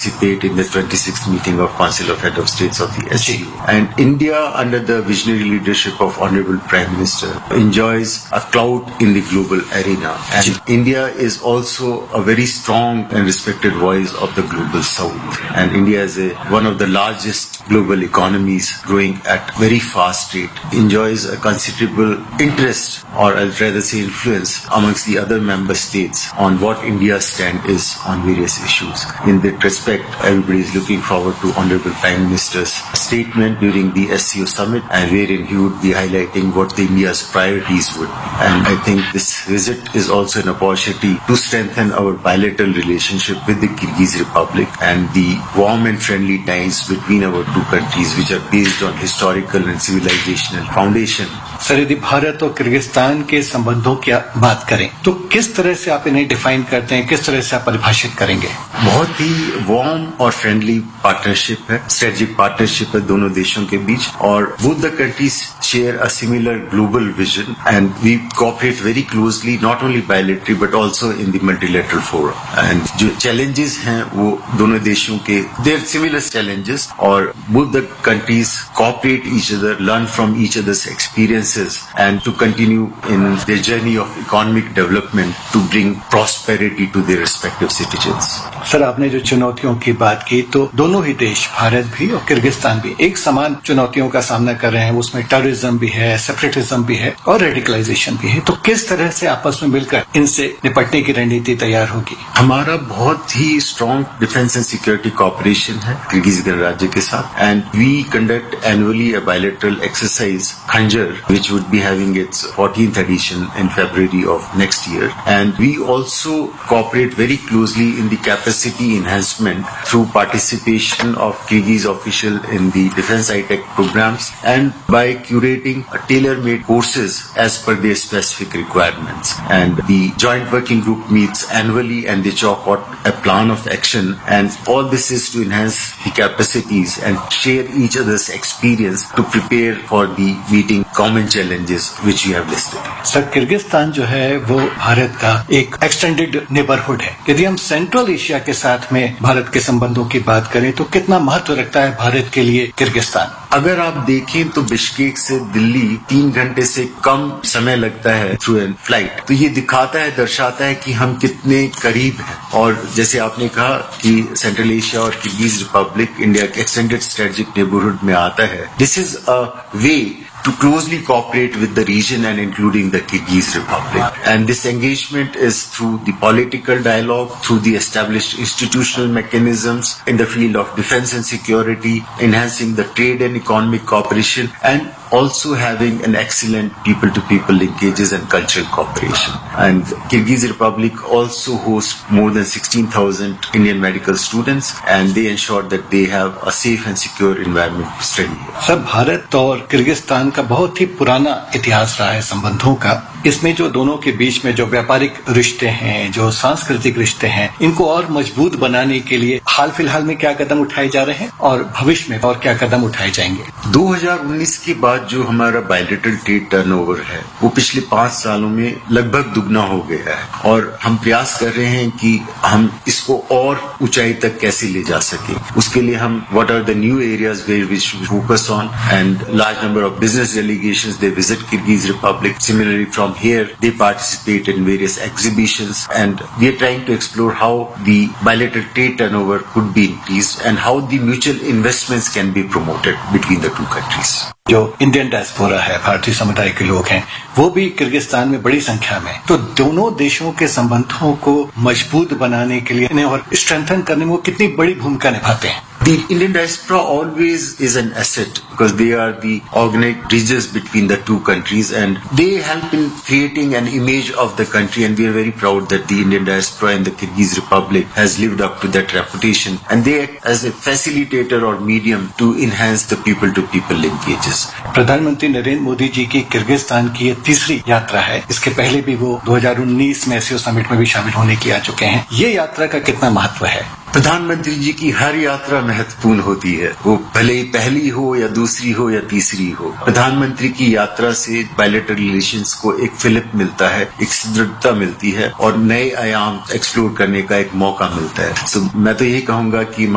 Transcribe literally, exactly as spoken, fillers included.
participate in the twenty-sixth meeting of Council of Head of States of the S C O. And India, under the visionary leadership of Honorable Prime Minister, enjoys a clout in the global arena. And India is also a very strong and respected voice of the global South. And India is a, one of the largest global economies, growing at very fast rate, enjoys a considerable interest, or I'll rather say influence, amongst the other member states on what India's stand is on various issues. In that respect, everybody is looking forward to Honorable Prime Minister's statement during the S C O summit, and wherein he would be highlighting what the India's priorities would. And I think this visit is also an opportunity to strengthen our bilateral relationship with the Kyrgyz Republic and the warm and friendly ties between our two countries, which are based on historical and civilizational foundation. Sir, यदि भारत और Kyrgyzstan के संबंधों की बात करें तो किस तरह से आप इन्हें डिफाइन करते हैं, किस तरह से आप परिभाषित करेंगे? बहुत ही वार्म और फ्रेंडली पार्टनरशिप है, स्ट्रेटेजिक पार्टनरशिप है दोनों देशों के बीच, और both the countries share a similar global vision and we cooperate very closely, not only bilaterally but also in the multilateral forum. And जो चैलेंजेस हैं वो दोनों देशों के देयर सिमिलर चैलेंजेस, और both the countries cooperate each other, learn from each others experiences and to continue in their journey of economic development to bring prosperity to their respective citizens. Sir, आपने जो चुनौतियों की बात की, तो दोनों ही देश, भारत भी और किर्गिस्तान भी, एक समान चुनौतियों का सामना कर रहे हैं. उसमें टेररिज्म भी है, सेपरेटिज्म भी है और रेडिकलाइजेशन भी है. तो किस तरह से आपस में मिलकर इनसे निपटने की रणनीति तैयार होगी? हमारा बहुत ही strong defence and security cooperation है किर्गिज गणराज्य के साथ, and we conduct annually a bilateral exercise खंजर, which would be having its fourteenth edition in February of next year. And we also cooperate very closely in the capacity enhancement through participation of Kyrgyz officials in the defense high-tech programs, and by curating tailor-made courses as per their specific requirements. And the joint working group meets annually and they chalk out a plan of action, and all this is to enhance the capacities and share each other's experience to prepare for the meeting common challenges which you have listed. Sir, Kyrgyzstan जो है वो भारत का एक extended neighbourhood है. यदि हम central Asia के साथ में भारत के संबंधों की बात करें तो कितना महत्व रखता है भारत के लिए किर्गिस्तान? अगर आप देखें तो बिश्केक से दिल्ली तीन घंटे से कम समय लगता है थ्रू एन फ्लाइट. तो ये दिखाता है, दर्शाता है कि हम कितने करीब हैं. और जैसे आपने कहा कि सेंट्रल एशिया और किर्गिज रिपब्लिक इंडिया के एक्सटेंडेड स्ट्रेटेजिक नेबरहुड में आता है. This is a way to closely cooperate with the region and including the Kyrgyz Republic. And this engagement is through the political dialogue, through the established institutional mechanisms in the field of defense and security, enhancing the trade and economic cooperation, and also having an excellent people-to-people linkages and cultural cooperation. And Kyrgyz Republic also hosts more than sixteen thousand Indian medical students, and they ensure that they have a safe and secure environment to study. Sir, Bharat और Kyrgyzstan का बहुत ही पुराना इतिहास रहा है संबंधों का. इसमें जो दोनों के बीच में जो व्यापारिक रिश्ते हैं, जो सांस्कृतिक रिश्ते हैं, इनको और मजबूत बनाने के लिए हाल फिलहाल में क्या कदम उठाए जा रहे हैं और भविष्य में और क्या कदम उठाए जाएंगे? दो हज़ार उन्नीस के बाद जो हमारा बायलैटरल ट्रेड टर्नओवर है वो पिछले पांच सालों में लगभग दुगना हो गया है, और हम प्रयास कर रहे हैं कि हम इसको और ऊंचाई तक कैसे ले जा सके. उसके लिए हम what are the new areas where we should focus on, and large number of business delegations they visit Kyrgyz Republic. Similarly from here they participate in various exhibitions, and we are trying to explore how the bilateral trade turnover could be increased and how the mutual investments can be promoted between the two countries. जो Indian diaspora है, भारतीय समुदाय के लोग हैं, वो भी Kyrgyzstan में बड़ी संख्या में. तो दोनों देशों के संबंधों को मजबूत बनाने के लिए इन्हें और स्ट्रेंथन करने में वो कितनी बड़ी भूमिका निभाते हैं? The Indian diaspora always is an asset because they are the organic bridges between the two countries, and they help in creating an image of the country, and we are very proud that the Indian diaspora in the Kyrgyz Republic has lived up to that reputation, and they act as a facilitator or medium to enhance the people-to-people linkages. प्रधानमंत्री नरेंद्र मोदी जी की Kyrgyzstan की ये तीसरी यात्रा है. इसके पहले भी वो दो हज़ार उन्नीस में एस सी ओ समिट में भी शामिल होने की आ चुके हैं. ये यात्रा का कितना महत्व है? प्रधानमंत्री जी की हर यात्रा महत्वपूर्ण होती है, वो भले ही पहली हो या दूसरी हो या तीसरी हो. प्रधानमंत्री की यात्रा से बायलैटरल रिलेशंस को एक फिलिप मिलता है, एक सुदृढ़ता मिलती है और नए आयाम एक्सप्लोर करने का एक मौका मिलता है. सो so, मैं तो यही कहूंगा कि